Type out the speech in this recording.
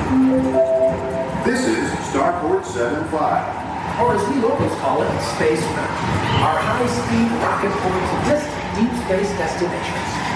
This is Starport 75. Or as we locals call it, Space Mountain. Our high-speed rocket port to distant deep space destinations.